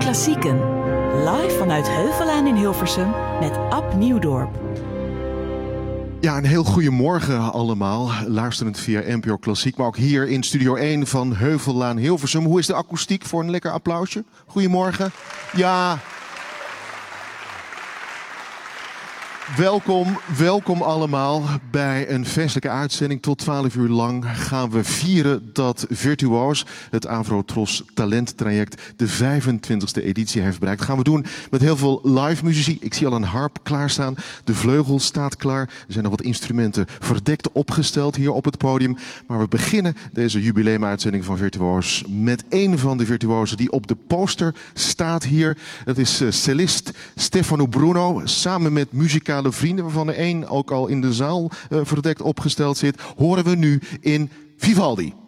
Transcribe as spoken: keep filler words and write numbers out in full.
Klassieken. Live vanuit Heuvelaan in Hilversum met Ab Nieuwdorp. Ja, een heel goedemorgen allemaal. Luisterend via N P O Klassiek, maar ook hier in Studio één van Heuvelaan Hilversum. Hoe is de akoestiek voor een lekker applausje? Goedemorgen. Ja. Welkom, welkom allemaal bij een feestelijke uitzending. Tot twaalf uur lang gaan we vieren dat Virtuoos, het Avrotros talenttraject, de vijfentwintigste editie heeft bereikt. Dat gaan we doen met heel veel live muziek. Ik zie al een harp klaarstaan. De vleugel staat klaar. Er zijn nog wat instrumenten verdekt opgesteld hier op het podium. Maar we beginnen deze jubileumuitzending van Virtuoos met een van de virtuosen die op de poster staat hier. Dat is uh, cellist Stefano Bruno, samen met muzikale vrienden, waarvan er één ook al in de zaal uh, verdekt opgesteld zit, horen we nu in Vivaldi.